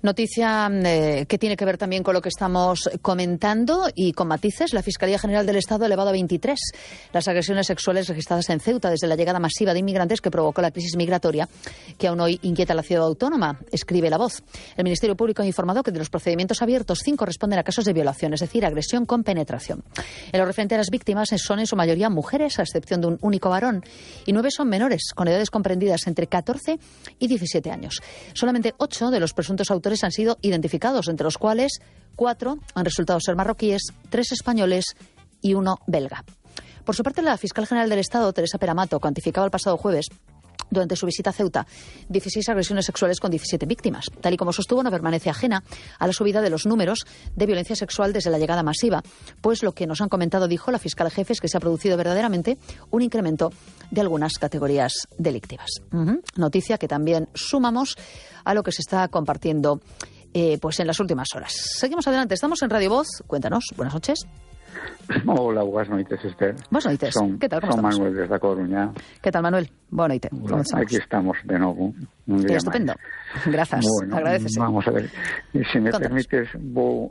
Noticia que tiene que ver también con lo que estamos comentando y con matices. La Fiscalía General del Estado ha elevado a 23 las agresiones sexuales registradas en Ceuta desde la llegada masiva de inmigrantes que provocó la crisis migratoria que aún hoy inquieta a la ciudad autónoma, escribe La Voz. El Ministerio Público ha informado que de los procedimientos abiertos, 5 responden a casos de violación, es decir, agresión con penetración. En lo referente a las víctimas son en su mayoría mujeres, a excepción de un único varón, y 9 son menores, con edades comprendidas entre 14 y 17 años. Solamente 8 de los presuntos autores han sido identificados, entre los cuales 4 han resultado ser marroquíes, 3 españoles y 1 belga. Por su parte, la fiscal general del Estado, Teresa Peramato, cuantificaba el pasado jueves, durante su visita a Ceuta, 16 agresiones sexuales con 17 víctimas. Tal y como sostuvo, no permanece ajena a la subida de los números de violencia sexual desde la llegada masiva, pues lo que nos han comentado, dijo la fiscal jefe, es que se ha producido verdaderamente un incremento de algunas categorías delictivas. Noticia que también sumamos a lo que se está compartiendo pues en las últimas horas. Seguimos adelante, estamos en Radio Voz. Cuéntanos, buenas noches. Hola, buenas noches, Esther. Buenas noches. ¿Qué tal? ¿Cómo estamos? Manuel desde A Coruña. ¿Qué tal, Manuel? Buenas noches. Bueno, aquí estamos de nuevo. Estupendo. Gracias. Bueno, agradecese. Vamos a ver. Si me permites, voy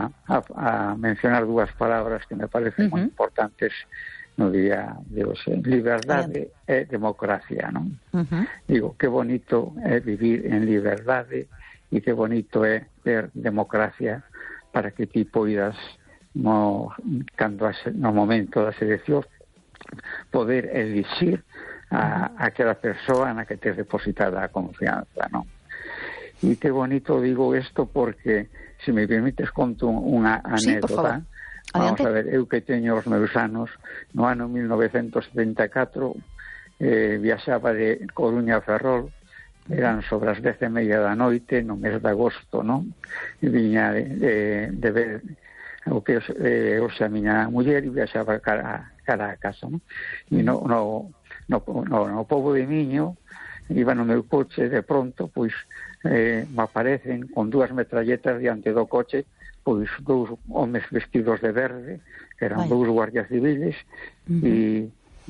a mencionar 2 palabras que me parecen muy importantes no día de hoxe. Liberdade e democracia, non? Digo, que bonito é vivir en liberdade e que bonito é ter democracia para que ti poidas no momento da selección poder elixir a aquela persoa na que tes depositada a confianza, non? E que bonito digo isto porque, se me permites, conto unha anécdota. Sí, vamos a ver, eu que teño os meus anos, no ano 1974 viaxaba de Coruña a Ferrol, eran sobre as 10:30 da noite, no mes de agosto, non? E viña de ver o que hoxe a miña muller e viaxaba cara a casa, non? E no pobo de Miño iba no meu coche, de pronto pois me aparecen con 2 metralletas diante do coche, pois 2 homes vestidos de verde, que eran 2 guardias civiles, e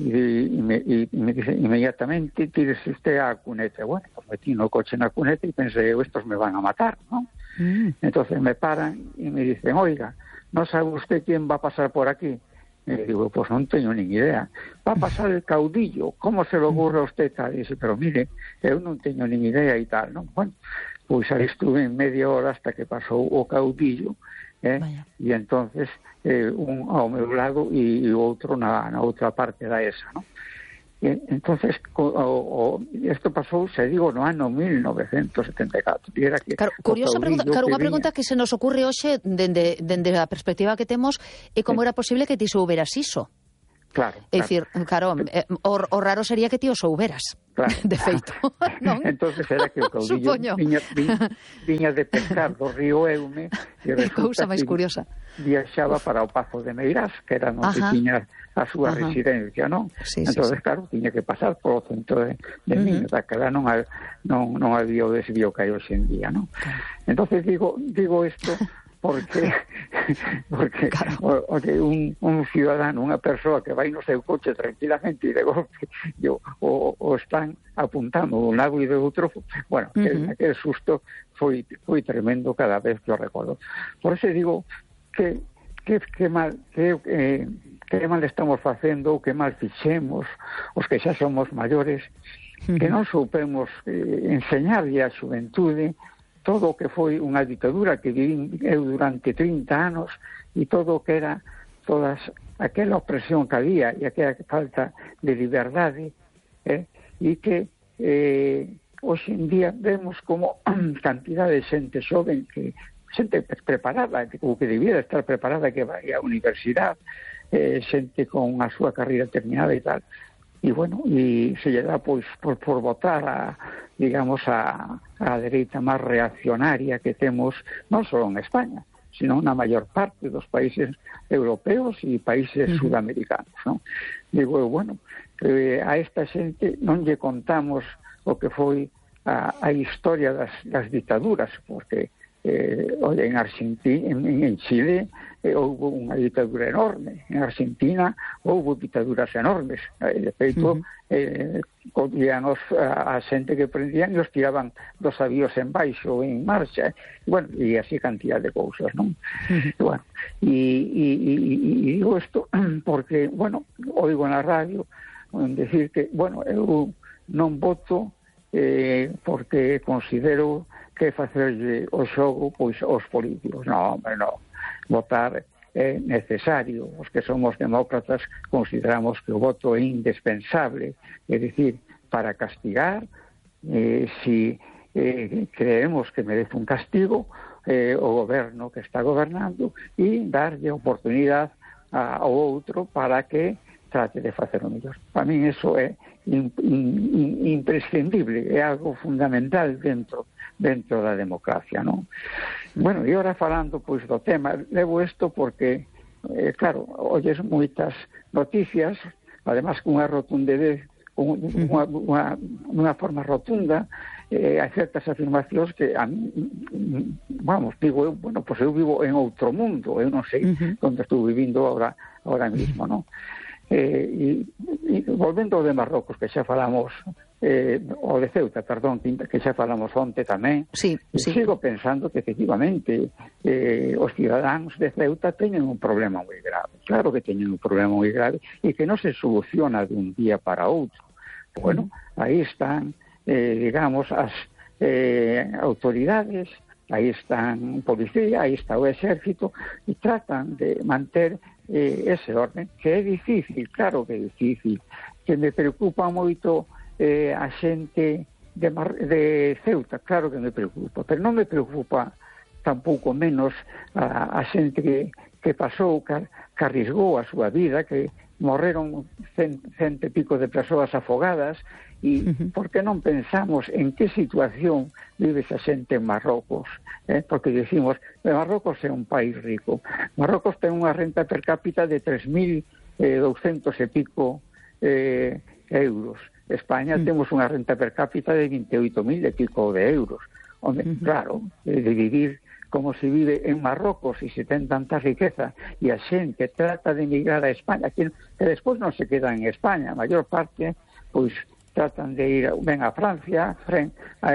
me dice inmediatamente: tírese usted a cuneta. Bueno, pues metí no coche na cuneta e pensei, estos me van a matar, ¿no? Entonces me paran e me dicen: oiga, ¿no sabe usted quién va a pasar por aquí? Y digo, pues non teño nin idea. Va a pasar el caudillo, ¿cómo se lo ocurre a usted tal? Y dice, pero mire, eu non teño nin idea e tal, ¿no? Bueno, pois aí estuve en media hora hasta que pasou o caudillo, e entonces un ao meu lado e o outro na outra parte da esa, ¿no? Entonces, isto pasou, se digo, no ano 1974. E era que curiosa pregunta, unha pregunta que se nos ocurre hoxe dende a perspectiva que temos é como era posible que ti souberas iso. Claro. É dicir, claro, o raro sería que ti o souberas, claro. De feito. ¿Non? Entonces era que o caudillo viña de pescar do río Eume e cousa máis curiosa. Viaxaba para o Pazo de Meirás, que era onde tiña a súa residencia, non? Sí, entonces, claro, tiña que pasar por o centro de Miño, daquela non había o desvío que hai hoxe en día, non? Entonces digo isto porque claro. un ciudadano, unha persoa que vai no seu coche tranquilamente e de golpe o están apuntando de un lado e de outro, bueno, aquel susto foi tremendo cada vez que o recordo. Por eso digo que mal estamos facendo, que mal fixemos os que xa somos maiores, que non soupemos enseñarlle á xuventude todo o que foi unha ditadura que vivín eu durante 30 anos e todo o que era toda aquela opresión que había e aquela falta de liberdade, e que hoxe en día vemos como cantidade de xente xoven, que xente preparada, ou que debiera estar preparada, que vai á universidade, xente con a súa carreira terminada e tal, e bueno, e se lle dá pois por votar digamos a dereita máis reaccionaria que temos non só en España, sino na maior parte dos países europeos e países sudamericanos, non? Digo, bueno, a esta xente non lle contamos o que foi a historia das ditaduras, porque en Argentina, en Chile, houve unha ditadura enorme. En Argentina houve ditaduras enormes. De feito, collían a xente que prendían e os tiraban dos avións en baixo, en marcha, e así cantidad de cousas, non? E digo isto porque, oigo na radio decir que, eu non voto porque considero que facerlle o xogo pois aos políticos. Non, votar é necesario. Os que somos demócratas consideramos que o voto é indispensable, é dicir, para castigar, si creemos que merece un castigo o goberno que está gobernando, e darlle oportunidade ao outro para que trate de facer o mellor. Para min iso é imprescindible, é algo fundamental dentro da democracia, non? E ahora falando pois do tema, levo isto porque, claro, olles moitas noticias, además cunha rotundidez, unha forma rotunda, hai certas afirmacións que a mí, digo eu, pois eu vivo en outro mundo, eu non sei onde estou vivindo ahora mismo, non? E volvendo ao de Marrocos, que xa falamos, o de Ceuta, perdón, que xa falamos onte tamén, sigo pensando que efectivamente os cidadáns de Ceuta teñen un problema moi grave. Claro que teñen un problema moi grave e que non se soluciona de un día para outro. Aí están, digamos, as autoridades, aí están policía, aí está o exército, e tratan de manter ese orden, que é difícil, claro que é difícil, que me preocupa moito a xente de Ceuta, claro que me preocupa, pero non me preocupa tampouco menos a xente que pasou, que arrisgou a súa vida, que morreron cento e pico de persoas afogadas, e por que non pensamos en que situación vive esa xente en Marrocos? Porque decimos, Marrocos é un país rico. Marrocos ten unha renta per cápita de 3.200 e pico euros. España temos unha renta per cápita de 28.000 e pico de euros. Claro, de vivir como se vive en Marrocos e se ten tanta riqueza, e a xente trata de emigrar a España, que despois non se queda en España, a maior parte, pois, tratan de ir, ven a Francia, ven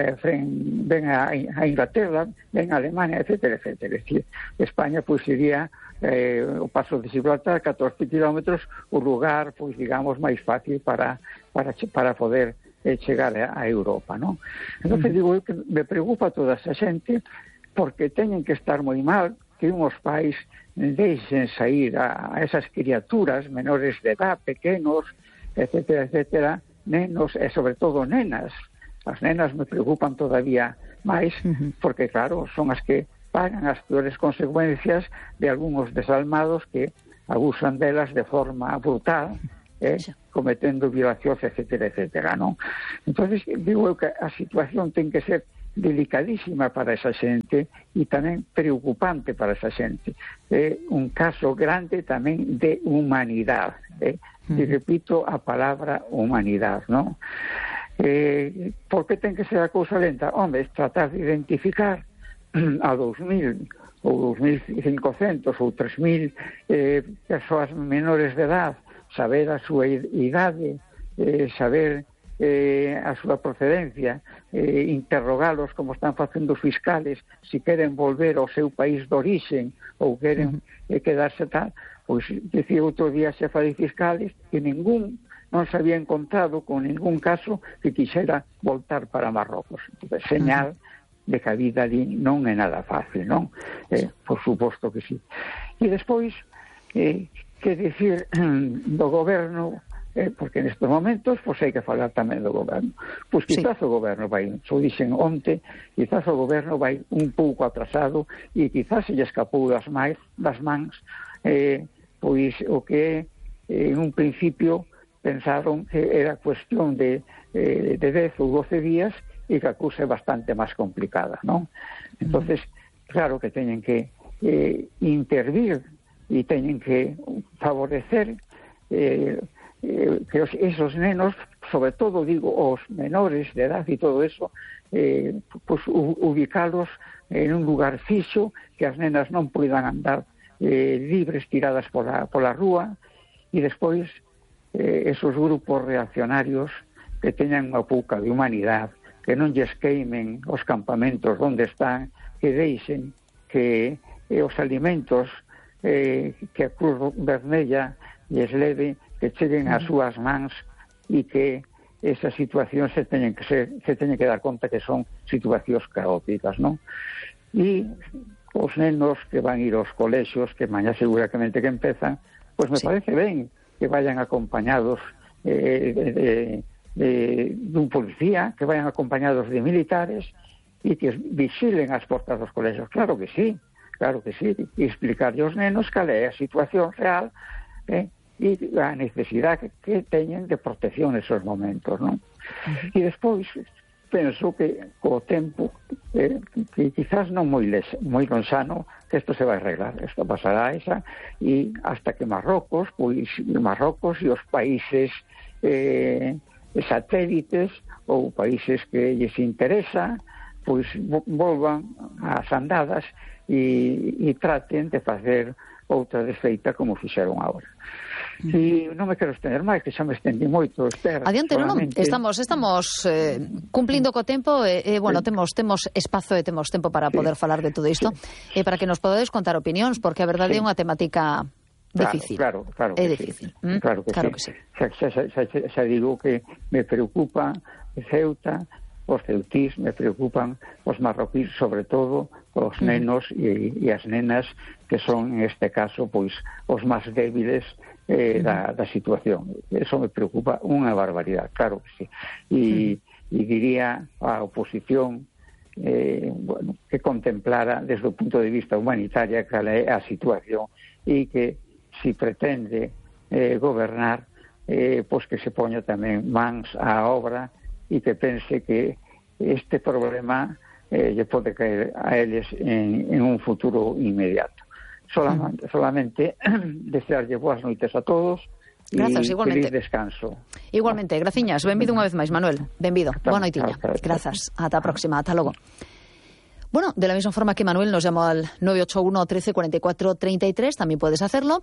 a Inglaterra, ven a Alemania, etcétera, etcétera. Es decir, España, pois, sería o paso de Gibraltar, 14 kilómetros, o lugar, pois, digamos, máis fácil para poder chegar a Europa, non? Entón, digo que me preocupa toda esa xente, porque teñen que estar moi mal que unhos pais deixen sair a esas criaturas menores de edad, pequenos, etcétera, etcétera, nenos e sobre todo nenas. As nenas me preocupan todavía máis, porque claro, son as que pagan as peores consecuencias de algúns desalmados que abusan delas de forma brutal, cometendo violacións, etcétera, etcétera, non? Entonces, digo que a situación ten que ser delicadísima para esa xente e tamén preocupante para esa xente. É un caso grande tamén de humanidade, e repito a palabra humanidade, non? Por que ten que ser a cousa lenta? Hombre, es tratar de identificar a 2.000 ou 2.500 ou 3.000 persoas menores de edad, saber a súa idade, saber a súa procedencia, interrogalos como están facendo os fiscales, si queren volver ao seu país de orixen ou queren quedarse tal. Pois, decía outro día a xefa de fiscales que non se había encontrado con ningún caso que quixera voltar para Marrocos. Entonces, señal de que a vida ali non é nada fácil, non? Por suposto que sí. E despois, que decir do goberno, porque nestes momentos pois hai que falar tamén do goberno. Pois quizás o goberno vai, xo dixen onte, quizás o goberno vai un pouco atrasado e quizás se lle escapou das mans pois o que en un principio pensaron que era cuestión de 10 ou 12 días e que a cousa é bastante máis complicada, non? Entonces, claro que teñen que intervir e teñen que favorecer que esos nenos, sobre todo, digo, os menores de edad e todo eso, pues ubicalos en un lugar fixo, que as nenas non poidan andar libres, tiradas pola rúa, e despois esos grupos reaccionarios que teñan unha pouca de humanidade, que non lles queimen os campamentos onde están, que deixen que os alimentos que a Cruz Vermella lles leve, que cheguen ás súas mans, e que esa situación se teñen que dar conta que son situacións caóticas, non? E os nenos que van ir aos colexios, que mañá seguramente que empezan, pois me parece ben que vayan acompañados dun policía, que vayan acompañados de militares e que vixilen as portas dos colexios. Claro que sí, e explicarlle aos nenos cal é a situación real e a necesidade que teñen de protección nesos momentos, non? E despois penso que co tempo que quizás non moi lonxano, que isto se vai arreglar, isto pasará e hasta que Marrocos e os países satélites ou países que lles interesa, pois volvan ás andadas e traten de facer outra desfeita como fixeron agora. E non me quero estender máis, que xa me estendi moito, Esther. Adiante, solamente... Estamos cumplindo co tempo bueno, temos espazo e temos tempo para poder falar de todo isto para que nos podades contar opinións, porque a verdade é unha temática difícil. Claro é difícil. Claro que sí. Xa digo que me preocupa Ceuta, os ceutís, me preocupan os marroquíes, sobre todo os nenos e as nenas, que son, en este caso, pois os máis débiles da situación. Eso me preocupa unha barbaridade, claro que sí. E diría a oposición que contemplara desde o punto de vista humanitaria cal é a situación, e que si pretende gobernar, pois que se poña tamén mans á obra e que pense que este problema lle pode caer a eles en un futuro inmediato. Solamente desearlle boas noites a todos e feliz descanso. Igualmente, graciñas, benvido unha vez máis, Manuel, benvido, boa noitiña. Grazas, ata a próxima, ata logo. Bueno, de la misma forma que Manuel nos llamó al 981 13 44 33, también puedes hacerlo.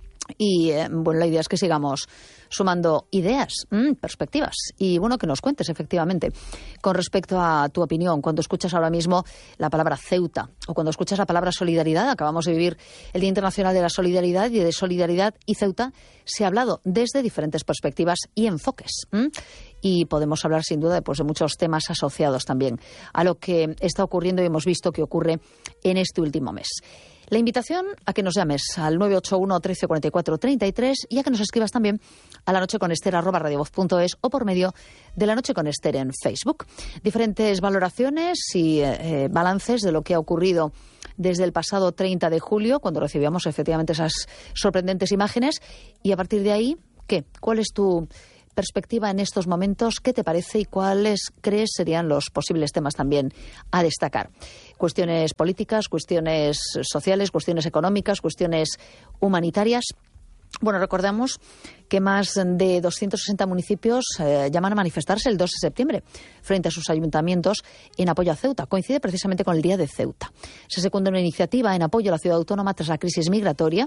Y bueno, la idea es que sigamos sumando ideas, perspectivas, y bueno, que nos cuentes efectivamente con respecto a tu opinión cuando escuchas ahora mismo la palabra Ceuta o cuando escuchas la palabra solidaridad. Acabamos de vivir el Día Internacional de la Solidaridad, y de solidaridad y Ceuta se ha hablado desde diferentes perspectivas y enfoques. Y podemos hablar sin duda de muchos temas asociados también a lo que está ocurriendo y hemos visto que ocurre en este último mes. La invitación a que nos llames al 981 13 44 33 y a que nos escribas también a lanocheconester@radiovoz.es o por medio de La Noche con Ester en Facebook. Diferentes valoraciones y balances de lo que ha ocurrido desde el pasado 30 de julio, cuando recibíamos efectivamente esas sorprendentes imágenes. Y a partir de ahí, ¿qué? ¿Cuál es tu perspectiva en estos momentos? ¿Qué te parece y cuáles crees serían los posibles temas también a destacar? Cuestiones políticas, cuestiones sociales, cuestiones económicas, cuestiones humanitarias. Bueno, recordamos que más de 260 municipios llaman a manifestarse el 2 de septiembre frente a sus ayuntamientos en apoyo a Ceuta. Coincide precisamente con el Día de Ceuta. Se secunda una iniciativa en apoyo a la ciudad autónoma tras la crisis migratoria.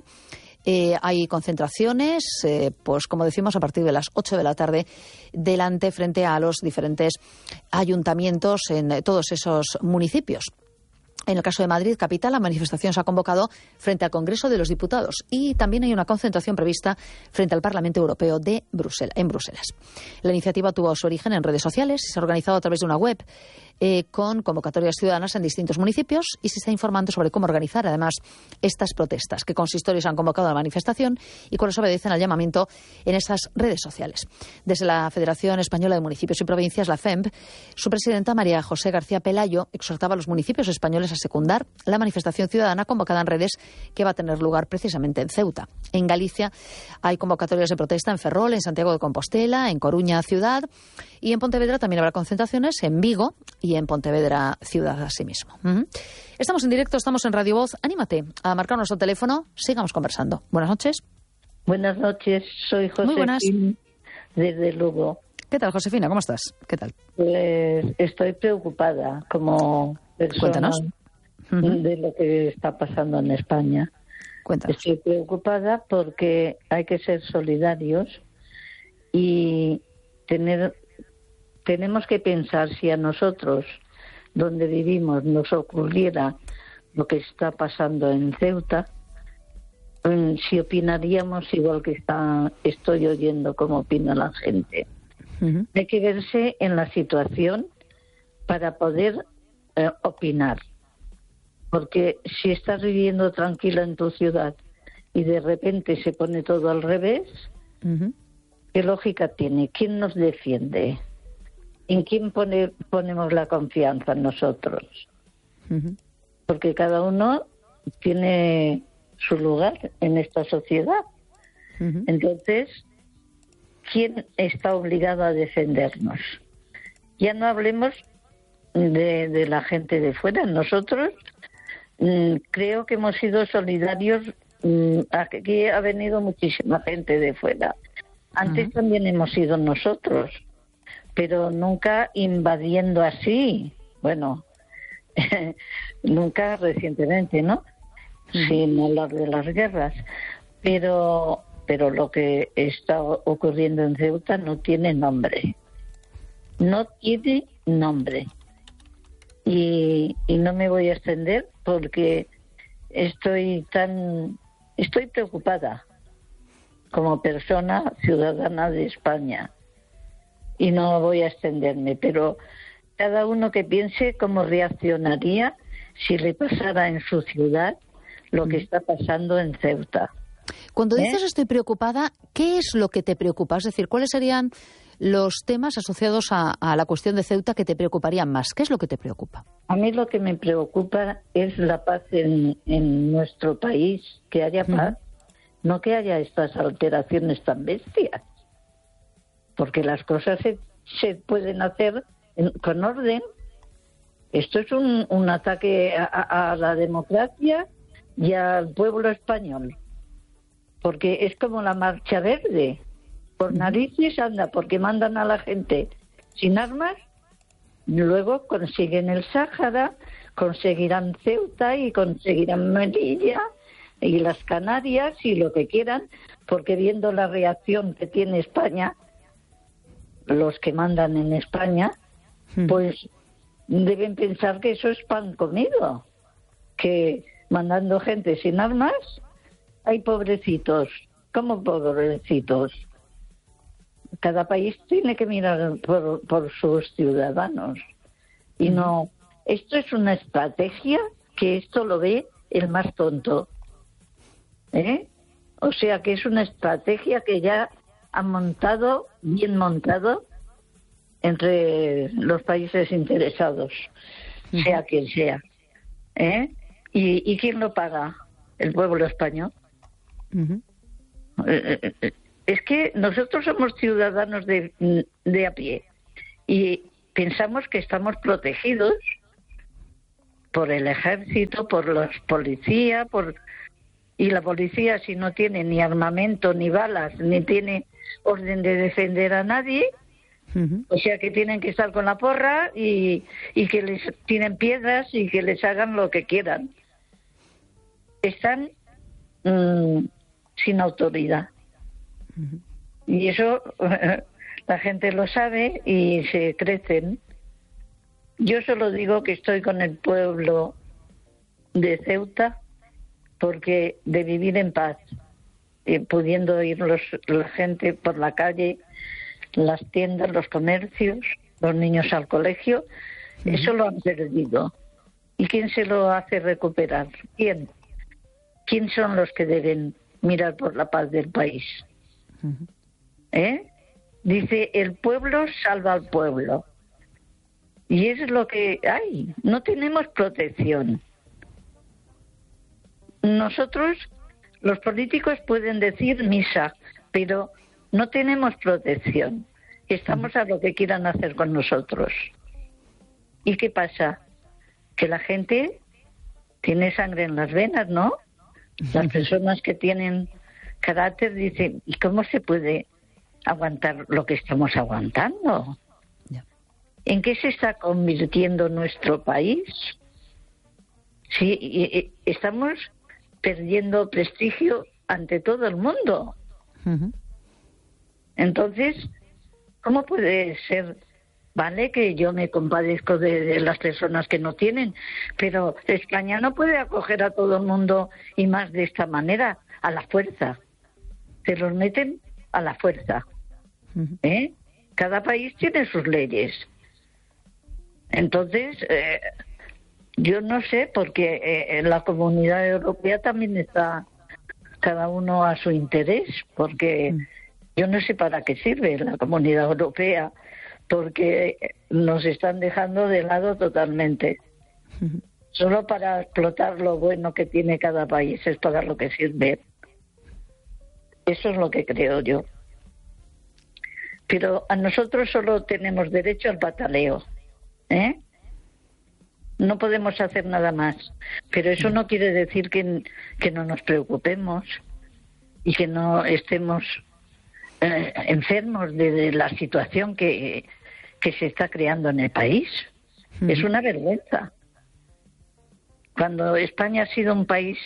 Hay concentraciones, pues como decimos, a partir de las 8 de la tarde delante frente a los diferentes ayuntamientos en todos esos municipios. En el caso de Madrid, capital, la manifestación se ha convocado frente al Congreso de los Diputados y también hay una concentración prevista frente al Parlamento Europeo en Bruselas. La iniciativa tuvo su origen en redes sociales y se ha organizado a través de una web con convocatorias ciudadanas en distintos municipios, y se está informando sobre cómo organizar además estas protestas, qué consistorios han convocado a la manifestación y cuáles obedecen al llamamiento en esas redes sociales. Desde la Federación Española de Municipios y Provincias, la FEMP, su presidenta María José García Pelayo exhortaba a los municipios españoles a secundar la manifestación ciudadana convocada en redes, que va a tener lugar precisamente en Ceuta. En Galicia hay convocatorias de protesta en Ferrol, en Santiago de Compostela, en Coruña ciudad, y en Pontevedra también habrá concentraciones, en Vigo y en Pontevedra ciudad asimismo. Estamos en directo, estamos en Radio Voz. Anímate a marcar nuestro teléfono, sigamos conversando. Buenas noches. Buenas noches, soy Josefina. Muy buenas. Desde Lugo. ¿Qué tal, Josefina? ¿Cómo estás? ¿Qué tal? Pues estoy preocupada como persona. Cuéntanos. De lo que está pasando en España. Cuéntanos. Estoy preocupada porque hay que ser solidarios y tenemos que pensar si a nosotros, donde vivimos, nos ocurriera lo que está pasando en Ceuta, si opinaríamos igual que estoy oyendo cómo opina la gente. Uh-huh. Hay que verse en la situación para poder opinar. Porque si estás viviendo tranquila en tu ciudad y de repente se pone todo al revés, uh-huh, ¿qué lógica tiene? ¿Quién nos defiende? ¿En quién ponemos la confianza nosotros? uh-huh. Porque cada uno tiene su lugar en esta sociedad. Uh-huh. Entonces, ¿quién está obligado a defendernos? Ya no hablemos de la gente de fuera. Nosotros creo que hemos sido solidarios. Aquí ha venido muchísima gente de fuera. Antes también hemos sido nosotros, pero nunca invadiendo así. Bueno, nunca recientemente, ¿no? Sin hablar de las guerras. Pero lo que está ocurriendo en Ceuta no tiene nombre. No tiene nombre. Y no me voy a extender porque estoy preocupada como persona ciudadana de España. Y no voy a extenderme, pero cada uno que piense cómo reaccionaría si le pasara en su ciudad lo que está pasando en Ceuta. Cuando dices estoy preocupada, ¿qué es lo que te preocupa? Es decir, ¿cuáles serían los temas asociados a la cuestión de Ceuta que te preocuparían más? ¿Qué es lo que te preocupa? A mí lo que me preocupa es la paz en nuestro país, que haya paz, no que haya estas alteraciones tan bestias. Porque las cosas se pueden hacer con orden. Esto es un ataque a la democracia y al pueblo español. Porque es como la Marcha Verde. Por narices anda, porque mandan a la gente sin armas, luego consiguen el Sáhara, conseguirán Ceuta y conseguirán Melilla y las Canarias y lo que quieran, porque viendo la reacción que tiene España, los que mandan en España, pues deben pensar que eso es pan comido, que mandando gente sin armas, hay pobrecitos. ¿Cómo pobrecitos? Cada país tiene que mirar por sus ciudadanos. Y no, esto es una estrategia que esto lo ve el más tonto. O sea que es una estrategia que ya han montado, bien montado, entre los países interesados, sea quien sea. ¿Y quién lo paga? El pueblo español. Es que nosotros somos ciudadanos de a pie y pensamos que estamos protegidos por el ejército, por los policías, y la policía, si no tiene ni armamento, ni balas, ni tiene orden de defender a nadie, o sea que tienen que estar con la porra y que les tiren piedras y que les hagan lo que quieran. Están sin autoridad. Y eso la gente lo sabe y se crecen. Yo solo digo que estoy con el pueblo de Ceuta porque de vivir en paz, pudiendo ir la gente por la calle, las tiendas, los comercios, los niños al colegio, eso lo han perdido. ¿Y quién se lo hace recuperar? ¿Quién? ¿Quién son los que deben mirar por la paz del país? Dice, el pueblo salva al pueblo. Y es lo que hay. No tenemos protección. Nosotros, los políticos pueden decir misa, pero no tenemos protección. Estamos a lo que quieran hacer con nosotros. ¿Y qué pasa? Que la gente tiene sangre en las venas, ¿no? Las personas que tienen carácter dicen, ¿y cómo se puede aguantar lo que estamos aguantando? ¿En qué se está convirtiendo nuestro país? Sí, estamos perdiendo prestigio ante todo el mundo. Entonces, ¿cómo puede ser? Vale que yo me compadezco de las personas que no tienen, pero España no puede acoger a todo el mundo y más de esta manera, a la fuerza. Se los meten a la fuerza. Cada país tiene sus leyes. Entonces, yo no sé, porque en la Comunidad Europea también está cada uno a su interés, porque yo no sé para qué sirve la Comunidad Europea, porque nos están dejando de lado totalmente. Solo para explotar lo bueno que tiene cada país es para lo que sirve. Eso es lo que creo yo. Pero a nosotros solo tenemos derecho al pataleo, No podemos hacer nada más. Pero eso no quiere decir que no nos preocupemos y que no estemos enfermos de la situación que se está creando en el país. Es una vergüenza. Cuando España ha sido un país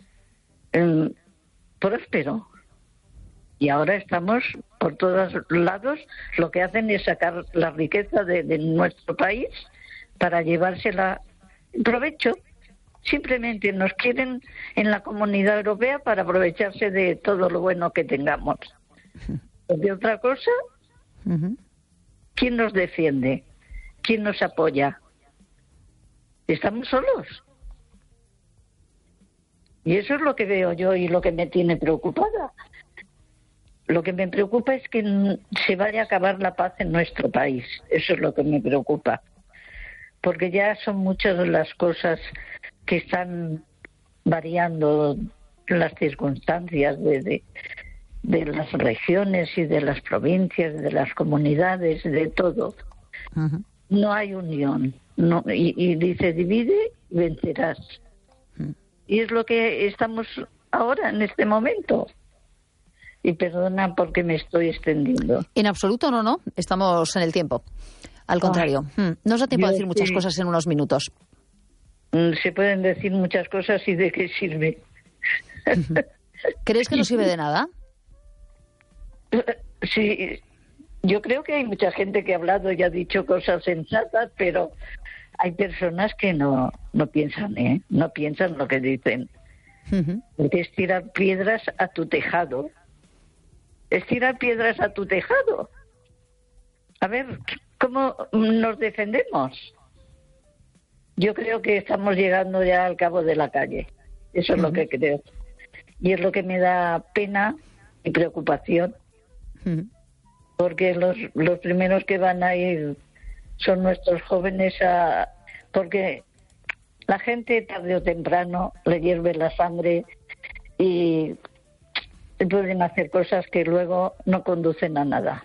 próspero, y ahora estamos por todos lados, lo que hacen es sacar la riqueza de nuestro país para llevársela en provecho. Simplemente nos quieren en la Comunidad Europea para aprovecharse de todo lo bueno que tengamos. De otra cosa, ¿quién nos defiende? ¿Quién nos apoya? Estamos solos. Y eso es lo que veo yo y lo que me tiene preocupada. Lo que me preocupa es que se vaya a acabar la paz en nuestro país. Eso es lo que me preocupa. Porque ya son muchas las cosas que están variando las circunstancias de las regiones y de las provincias, de las comunidades, de todo. No hay unión. No, y dice, divide y vencerás. Y es lo que estamos ahora, en este momento. Y perdona porque me estoy extendiendo. En absoluto, no. Estamos en el tiempo. Al contrario. Nos da tiempo a decir muchas cosas en unos minutos. Se pueden decir muchas cosas y ¿de qué sirve? ¿Crees que no sirve de nada? Sí, yo creo que hay mucha gente que ha hablado y ha dicho cosas sensatas, pero hay personas que no piensan, no piensan lo que dicen. Porque es tirar piedras a tu tejado. Es tirar piedras a tu tejado. A ver, ¿cómo nos defendemos? Yo creo que estamos llegando ya al cabo de la calle. Eso es lo que creo. Y es lo que me da pena y preocupación. Porque los primeros que van a ir son nuestros jóvenes, porque la gente tarde o temprano le hierve la sangre y pueden hacer cosas que luego no conducen a nada.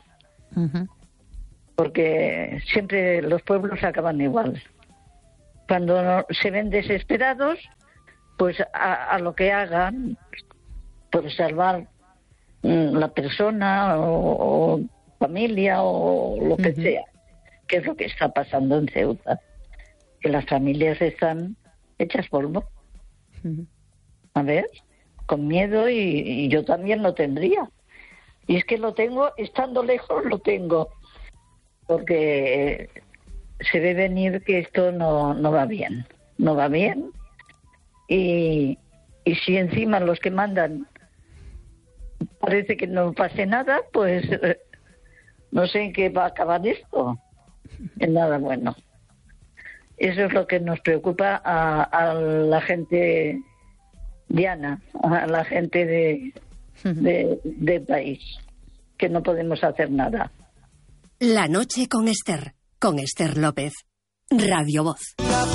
Porque siempre los pueblos acaban igual. Cuando se ven desesperados, pues a lo que hagan por salvar la persona o familia o lo que sea, que es lo que está pasando en Ceuta, que las familias están hechas polvo. A ver, con miedo, y yo también lo tendría. Y es que lo tengo, estando lejos lo tengo, porque se ve venir que esto no va bien. No va bien. Y si encima los que mandan parece que no pase nada, pues no sé en qué va a acabar esto. En nada bueno. Eso es lo que nos preocupa a la gente diana, a la gente del país, que no podemos hacer nada. La noche con Ester López, Radio Voz.